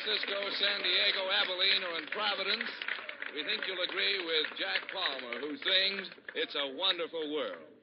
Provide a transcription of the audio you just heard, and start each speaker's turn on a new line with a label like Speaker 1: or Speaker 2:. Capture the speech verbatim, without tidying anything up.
Speaker 1: Francisco, San Diego, Abilene, or in Providence, we think you'll agree with Jack Palmer, who sings It's a Wonderful World.